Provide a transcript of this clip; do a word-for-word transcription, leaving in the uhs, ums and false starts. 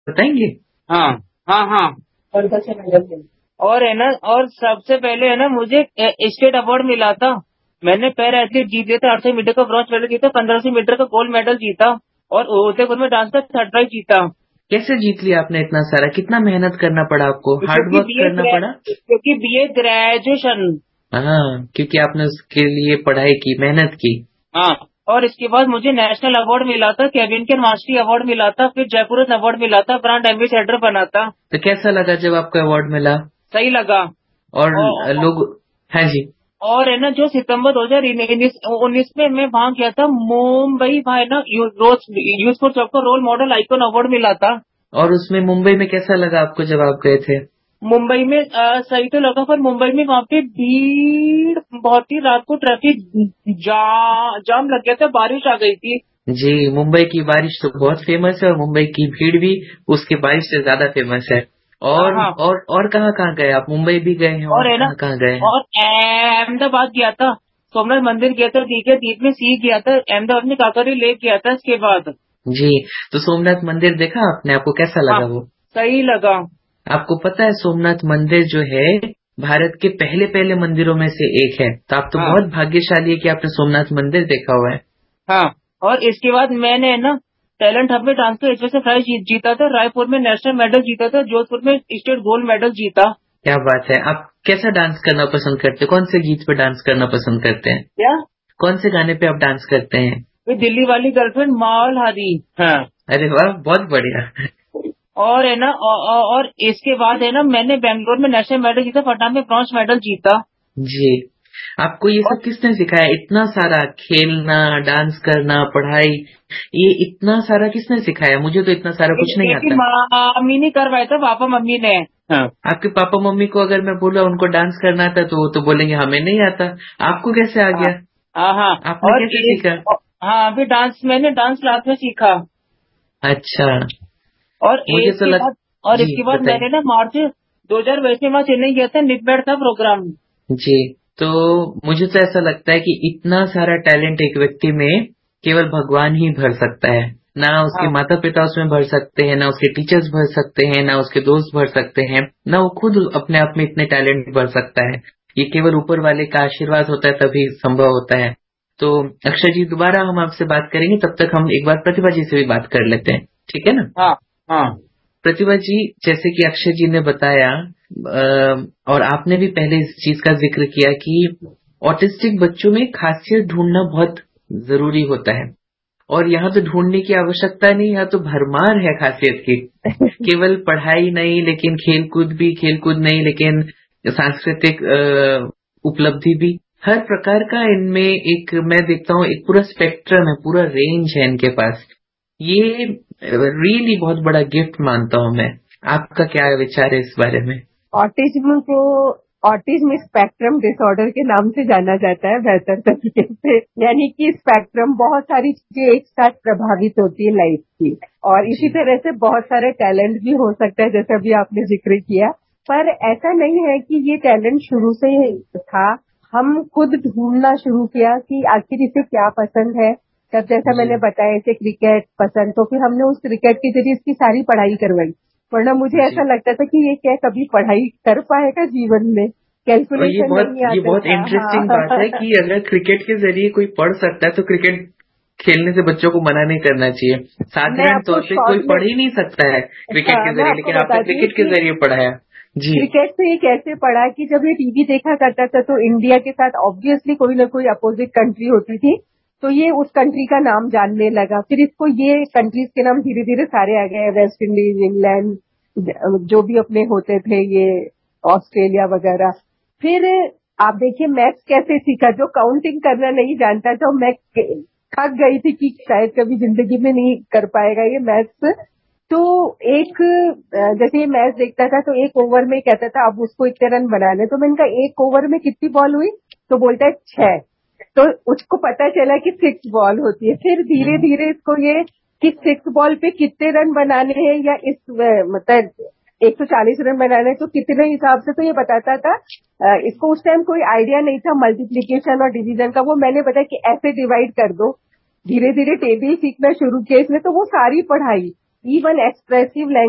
बताएंगे? हाँ हाँ हाँ। और है ना, और सबसे पहले है ना मुझे स्टेट अवार्ड मिला था। मैंने पैर एथलीट जीत लिया था, आठ सौ मीटर का ब्रॉन्ज मेडल जीता, पंद्रह सौ मीटर का गोल्ड मेडल जीता, और उदयपुर में डांस का थर्ड प्राइज जीता। कैसे जीत लिया आपने इतना सारा? कितना मेहनत करना पड़ा आपको? हार्ड क्योंकि वर्क बीए करना पड़ा? क्योंकि बीए ग्रेजुएशन। हाँ, क्योंकि आपने उसके लिए पढ़ाई की, मेहनत की। हाँ, और इसके बाद मुझे नेशनल अवार्ड मिला था, केविन के मास्टरी अवार्ड मिला था, फिर जयपुर रत्न अवार्ड मिला था, ब्रांड एम्बेसडर बना था। तो कैसा लगा जब आपको अवार्ड मिला? सही लगा। और और, लोग, हाँ जी, और है ना, जो सितंबर दो हजार उन्नीस में मैं वहां गया था मुंबई, भाई ना यूथ चौक को रोल मॉडल आइकॉन अवार्ड मिला था। और उसमें मुंबई में कैसा लगा आपको जब आप गए थे? मुंबई में अ, सही तो लगा, पर मुंबई में वहाँ पे भीड़ बहुत ही, रात को ट्रैफिक जा, जाम लग गया था, बारिश आ गई थी। जी, मुंबई की बारिश तो बहुत फेमस है और मुंबई की भीड़ भी उसकी बारिश से ज्यादा फेमस है। और हाँ, और और कहाँ कहाँ गए आप? मुंबई भी गए हैं और और है ना, कहाँ कहाँ गए हैं? और अहमदाबाद गया था, सोमनाथ मंदिर गया था, दीघा द्वीप में सी गया था, अहमदाबाद में काकरी लेक गया था इसके बाद। जी, तो सोमनाथ मंदिर देखा आपने? आपको कैसा हाँ, लगा वो? सही लगा। आपको पता है सोमनाथ मंदिर जो है भारत के पहले पहले मंदिरों में से एक है, तो आप तो हाँ बहुत भाग्यशाली है कि आपने सोमनाथ मंदिर देखा हुआ है। हाँ, और इसके बाद मैंने है ना टैलेंट हब में डांस का इसमें से प्राइज जीत, जीता था, रायपुर में नेशनल मेडल जीता था, जोधपुर में स्टेट गोल्ड मेडल जीता। क्या बात है! आप कैसा डांस करना पसंद करते हैं? कौन से गीत पे डांस करना पसंद करते हैं? क्या? कौन से गाने पे आप डांस करते हैं? वे दिल्ली वाली गर्लफ्रेंड माल हादी। हाँ, अरे वाह, बहुत बढ़िया। और है ना, और, और इसके बाद है ना, मैंने बेंगलोर में नेशनल मेडल जीता, पटना में ब्रॉन्ज मेडल जीता। जी, आपको ये और सब किसने सिखाया? इतना सारा खेलना, डांस करना, पढ़ाई, ये इतना सारा किसने सिखाया? मुझे तो इतना सारा मेरी कुछ नहीं बेटी आता। मम्मी ने करवाया था, पापा मम्मी ने। हाँ आपके पापा मम्मी को अगर मैं बोला उनको डांस करना आता तो वो तो बोलेंगे हमें नहीं आता। आपको कैसे आ हाँ गया? हाँ हाँ, आपने और कैसे एक, सीखा? हाँ अभी डांस मैंने डांस क्लास में सीखा। अच्छा, और मुझे तो इसके लग बाद और जी, इसके बाद बताइए। मैंने ना मार्च दो हजार बाईस में वहाँ चेन्नई गया था, निटबैट था प्रोग्राम। जी, तो मुझे तो ऐसा लगता है कि इतना सारा टैलेंट एक व्यक्ति में केवल भगवान ही भर सकता है। ना उसके हाँ माता पिता उसमें भर सकते हैं, ना उसके टीचर्स भर सकते हैं, ना उसके दोस्त भर सकते हैं, ना वो खुद अपने आप में इतने टैलेंट भर सकता है। ये केवल ऊपर वाले का आशीर्वाद होता है तभी संभव होता है। तो अक्षय जी, दोबारा हम आपसे बात करेंगे, तब तक हम एक बार प्रतिभा जी से भी बात कर लेते हैं, ठीक है ना? हाँ हाँ प्रतिभा जी, जैसे कि अक्षय जी ने बताया अ, और आपने भी पहले इस चीज का जिक्र किया कि ऑटिस्टिक बच्चों में खासियत ढूंढना बहुत जरूरी होता है, और यहाँ तो ढूंढने की आवश्यकता नहीं, यहाँ तो भरमार है खासियत की। केवल पढ़ाई नहीं लेकिन खेलकूद भी, खेलकूद नहीं लेकिन सांस्कृतिक अ, उपलब्धि भी, हर प्रकार का इनमें एक मैं देखता हूँ, एक पूरा स्पेक्ट्रम है, पूरा रेंज है इनके पास। ये रियली बहुत बड़ा गिफ्ट मानता हूँ मैं। आपका क्या विचार है इस बारे में? ऑटिज्म को ऑटिज्म स्पेक्ट्रम डिसऑर्डर के नाम से जाना जाता है बेहतर तरीके से, यानी कि स्पेक्ट्रम बहुत सारी चीजें एक साथ प्रभावित होती है लाइफ की, और इसी जी, तरह से बहुत सारे टैलेंट भी हो सकता है जैसे अभी आपने जिक्र किया। पर ऐसा नहीं है कि ये टैलेंट शुरू से ही था, हम खुद ढूंढना शुरू किया कि आखिर इसे क्या पसंद है। तब जैसा जी, मैंने बताया इसे क्रिकेट पसंद, तो फिर हमने उस क्रिकेट के जरिए इसकी सारी पढ़ाई करवाई, वरना मुझे ऐसा जी। लगता था कि ये क्या कभी पढ़ाई कर पाएगा जीवन में, और ये कैलकुलेशन बहुत नहीं ये आता बहुत था। इंटरेस्टिंग बात है हाँ कि अगर क्रिकेट के जरिए कोई पढ़ सकता है तो क्रिकेट खेलने से बच्चों को मना नहीं करना चाहिए। मैं साधारण आपको तौर पे कोई शॉर्ट में पढ़ ही नहीं सकता है क्रिकेट हाँ के मैं जरिए, आपको लेकिन आपने बताती हूँ क्रिकेट के कि जरिए पढ़ाया। जी, क्रिकेट से ये कैसे पढ़ा कि जब ये टीवी देखा करता था तो इंडिया के साथ ऑब्वियसली कोई ना कोई अपोजिट कंट्री होती थी, तो ये उस कंट्री का नाम जानने लगा, फिर इसको ये कंट्रीज के नाम धीरे धीरे सारे आ गए, वेस्ट इंडीज, इंग्लैंड, जो भी अपने होते थे ये, ऑस्ट्रेलिया वगैरह। फिर आप देखिए मैथ्स कैसे सीखा, जो काउंटिंग करना नहीं जानता था, मैं थक गई थी कि शायद कभी जिंदगी में नहीं कर पाएगा ये मैथ्स। तो एक जैसे ये मैच देखता था तो एक ओवर में कहता था अब उसको इतने रन बनाने, तो मैंने कहा एक ओवर में कितनी बॉल हुई, तो बोलता है छह। तो उसको पता चला कि सिक्स बॉल होती है, फिर धीरे हम्म, धीरे इसको ये कि सिक्स बॉल पे कितने रन बनाने हैं, या इस मतलब एक सौ चालीस रन बनाने हैं तो कितने हिसाब से, तो ये बताता था। इसको उस टाइम कोई आइडिया नहीं था मल्टीप्लीकेशन और डिवीजन का, वो मैंने बताया कि ऐसे डिवाइड कर दो, धीरे धीरे टेबल सीखना शुरू किया इसने, तो वो सारी पढ़ाई इवन एक्सप्रेसिव